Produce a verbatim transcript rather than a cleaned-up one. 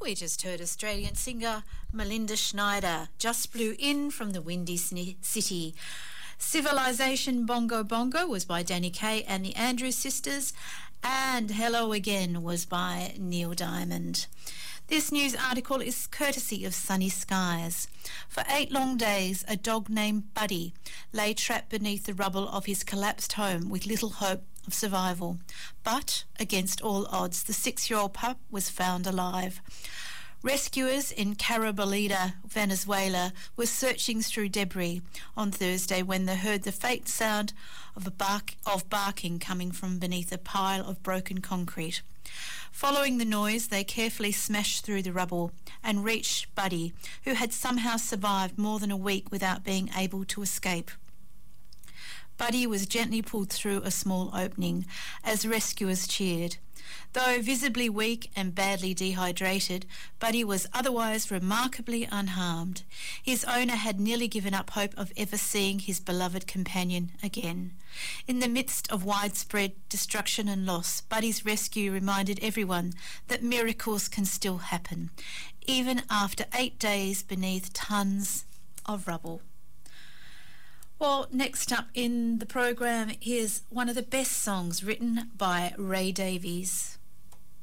we just heard Australian singer Melinda Schneider, Just Blew In from the Windy City. Civilization Bongo Bongo was by Danny Kaye and the Andrews Sisters, and Hello Again was by Neil Diamond. This news article is courtesy of Sunny Skies. For eight long days, a dog named Buddy lay trapped beneath the rubble of his collapsed home with little hope of survival. But, against all odds, the six-year-old pup was found alive. Rescuers in Carabalida, Venezuela, were searching through debris on Thursday when they heard the faint sound of, a bark, of barking coming from beneath a pile of broken concrete. Following the noise, they carefully smashed through the rubble and reached Buddy, who had somehow survived more than a week without being able to escape. Buddy was gently pulled through a small opening as rescuers cheered. Though visibly weak and badly dehydrated, Buddy was otherwise remarkably unharmed. His owner had nearly given up hope of ever seeing his beloved companion again. In the midst of widespread destruction and loss, Buddy's rescue reminded everyone that miracles can still happen, even after eight days beneath tons of rubble. Well, next up in the program is one of the best songs written by Ray Davies.